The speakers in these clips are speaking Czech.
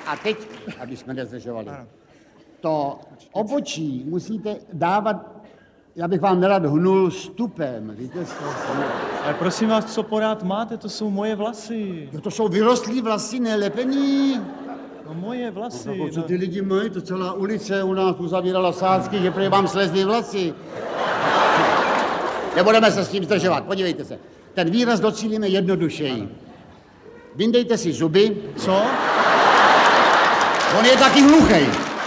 A teď, aby jsme nezdržovali, to obočí musíte dávat, já bych vám nerad hnul stupem, víte? Ale prosím vás, co porád máte, to jsou moje vlasy. Jo, to jsou vyrostlý vlasy, nelepený. No moje vlasy. No, co ty lidi mají, to celá ulice u nás uzavírala sázky, že prý vám slezly vlasy. Nebudeme se s tím zdržovat, podívejte se. Ten výraz docílíme jednodušeji. Vyndejte si zuby. Co? On je taky hluchej.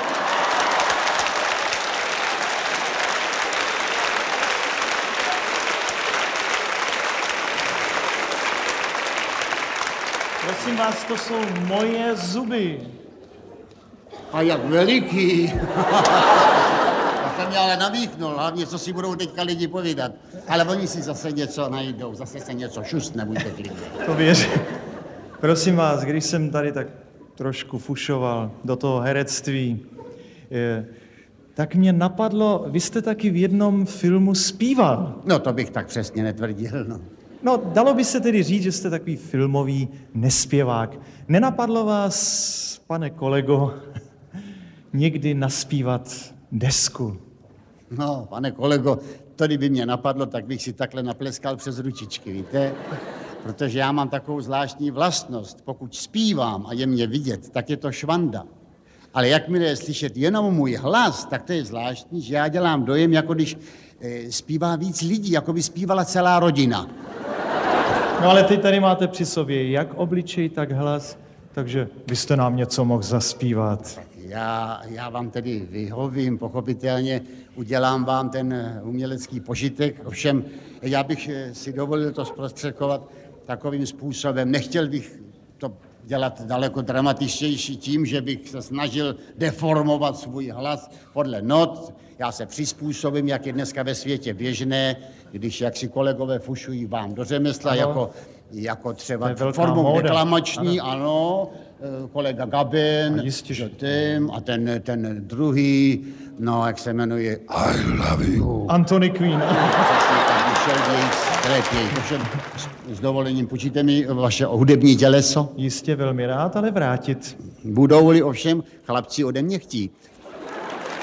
Prosím vás, to jsou moje zuby. A jak veliký. Já jsem mě ale namíchnul, hlavně co si budou teďka lidi povídat. Ale oni si zase něco najdou, zase se něco šustne, buďte klidní. To věřím. Prosím vás, když jsem tady tak trošku fušoval do toho herectví, tak mě napadlo, vy jste taky v jednom filmu zpíval. No to bych tak přesně netvrdil, no. No, dalo by se tedy říct, že jste takový filmový nespěvák. Nenapadlo vás, pane kolego, někdy naspívat desku? No, pane kolego, to kdyby mě napadlo, tak bych si takhle napleskal přes ručičky, víte? Protože já mám takovou zvláštní vlastnost. Pokud zpívám a je mě vidět, tak je to švanda. Ale jakmile je slyšet jenom můj hlas, tak to je zvláštní, že já dělám dojem, jako když zpívá víc lidí, jako by zpívala celá rodina. No ale teď tady máte při sobě jak obličej, tak hlas, takže byste nám něco mohl zaspívat. Já vám tedy vyhovím, pochopitelně, udělám vám ten umělecký požitek, ovšem já bych si dovolil to zprostředkovat takovým způsobem. Nechtěl bych to dělat daleko dramatičtější tím, že bych se snažil deformovat svůj hlas podle not. Já se přizpůsobím, jak je dneska ve světě běžné, když jak si kolegové fušují vám do řemesla, jako třeba formou deklamační, ano, kolega Gabin, a ten druhý, no, jak se jmenuje, I love you. Antony Quinn. S dovolením půjčíte mi vaše hudební těleso? Jistě velmi rád, ale vrátit. Budou-li ovšem chlapci ode mě chtít.